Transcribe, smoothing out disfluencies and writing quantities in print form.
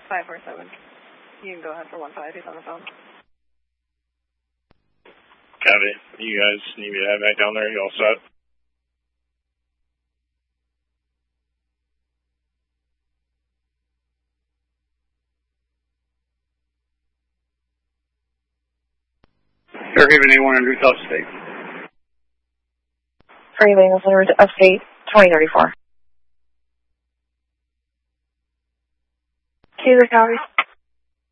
547. You can go ahead for 15. He's on the phone. Copy. You guys need me to head back down there? You all set? Fairhaven A1 under upstate. Fairhaven under upstate 2034. Taylor County.